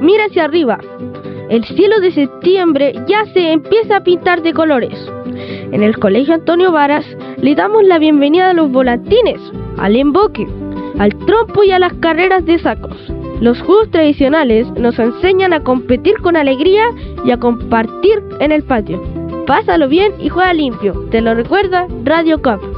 Mira hacia arriba. El cielo de septiembre ya se empieza a pintar de colores. En el Colegio Antonio Varas le damos la bienvenida a los volatines, al emboque, al trompo y a las carreras de sacos. Los juegos tradicionales nos enseñan a competir con alegría y a compartir en el patio. Pásalo bien y juega limpio. Te lo recuerda Radio Cup.